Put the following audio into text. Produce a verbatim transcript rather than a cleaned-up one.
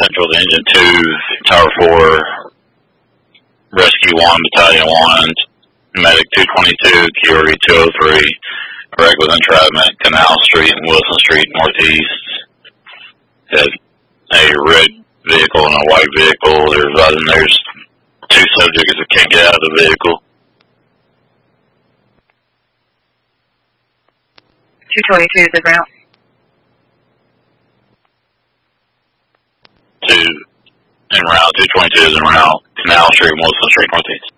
Central to Engine two, Tower four, Rescue one, Battalion one, Medic two twenty-two, Q R E two oh three, wreck with entrapment, Canal Street and Wilson Street northeast. Had a red vehicle and a white vehicle. There's, uh, there's two subjects that can't get out of the vehicle. two twenty-two is en route. Two en route, two twenty-two is en route, Canal Street, Wilson Street northeast.